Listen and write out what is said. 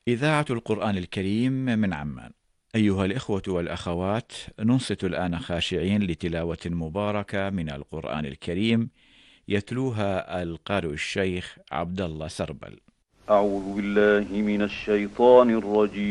إذاعة القرآن الكريم من عمان. أيها الإخوة والأخوات، ننصت الآن خاشعين لتلاوة مباركة من القرآن الكريم يتلوها القارئ الشيخ عبد الله سربل. أعوذ بالله من الشيطان الرجيم.